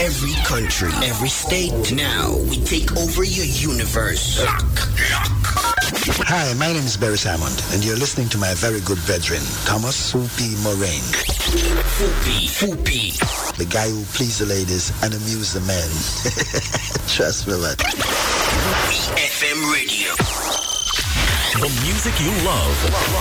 every country, every state. Now we take over your universe. Lock. Hi, my name is Barry Salmond, and you're listening to my very good brethren, Thomas Fupi Moraine. Fupi. The guy who pleased the ladies and amused the men. Trust me, man. FM Radio. The music you love.